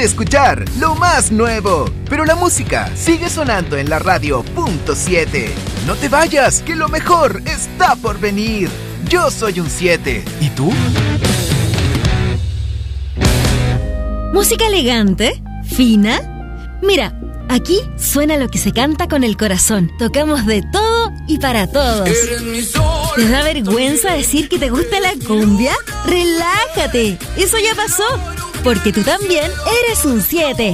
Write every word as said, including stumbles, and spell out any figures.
escuchar lo más nuevo, pero la música sigue sonando en la radio punto siete. No te vayas, que lo mejor está por venir. Yo soy un siete. ¿Y tú? ¿Música elegante? ¿Fina? Mira, aquí suena lo que se canta con el corazón. Tocamos de todo y para todos. ¿Te da vergüenza decir que te gusta la cumbia? ¡Relájate! Eso ya pasó, porque tú también eres un siete.